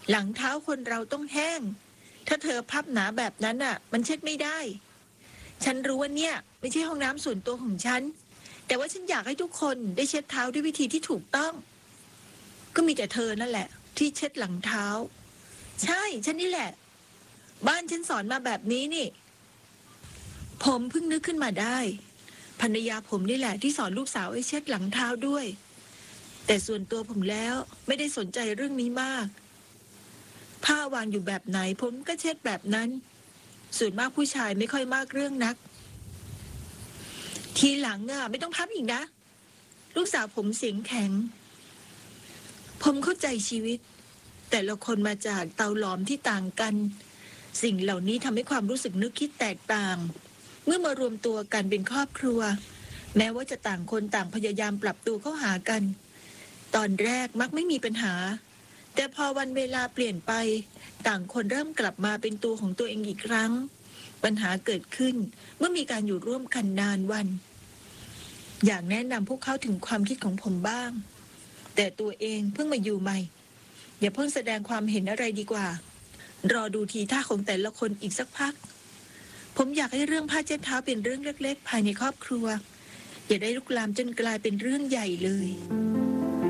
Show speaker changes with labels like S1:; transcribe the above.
S1: หลังเท้าคนเราต้องแห้งถ้าเธอพับหนาแบบนั้นอ่ะมันเช็ดไม่ได้ฉันรู้ว่าเนี่ยไม่ใช่ห้องน้ำส่วนตัวของฉันแต่ว่าฉันอยากให้ทุกคนได้เช็ดเท้าด้วยวิธีที่ถูกต้องก็มีแต่เธอนั่นแหละที่เช็ดหลังเท้าใช่ฉันนี่แหละบ้านฉันสอนมาแบบนี้นี่ผมเพิ่งนึกขึ้นมาได้ภรรยาผมนี่แหละที่สอนลูกสาวให้เช็ดหลังเท้าด้วยแต่ส่วนตัวผมแล้วไม่ได้สนใจเรื่องนี้มากผ้าวางอยู่แบบไหนผมก็เช็ดแบบนั้นส่วนมากผู้ชายไม่ค่อยมากเรื่องนักทีหลังอ่ะไม่ต้องพับอีกนะลูกสาวผมเสียงแข็งผมเข้าใจชีวิตแต่ละคนมาจากเตาหลอมที่ต่างกันสิ่งเหล่านี้ทำให้ความรู้สึกนึกคิดแตกต่างเมื่อมารวมตัวกันเป็นครอบครัวแม้ว่าจะต่างคนต่างพยายามปรับตัวเข้าหากันตอนแรกมักไม่มีปัญหาแต่พอวันเวลาเปลี่ยนไปต่างคนเริ่มกลับมาเป็นตัวของตัวเองอีกครั้งปัญหาเกิดขึ้นเมื่อมีการอยู่ร่วมกันนานวันอยากแนะนำพวกเขาถึงความคิดของผมบ้างแต่ตัวเองเพิ่งมาอยู่ใหม่อย่าเพิ่งแสดงความเห็นอะไรดีกว่ารอดูทีท่าของแต่ละคนอีกสักพักผมอยากให้เรื่องผ้าเช็ดเท้าเป็นเรื่องเล็กๆภายในครอบครัวอย่าได้ลุกลามจนกลายเป็นเรื่องใหญ่เลย